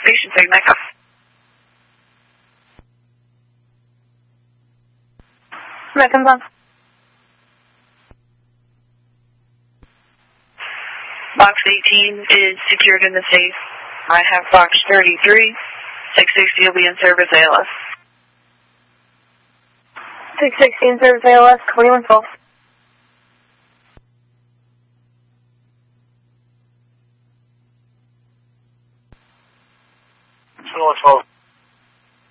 station, Sig Mecca. Mecca's on. Box 18 is secured in the safe. I have box 33. 660 will be in service ALS. 660 in service ALS, Cleveland 12. Cleveland 12.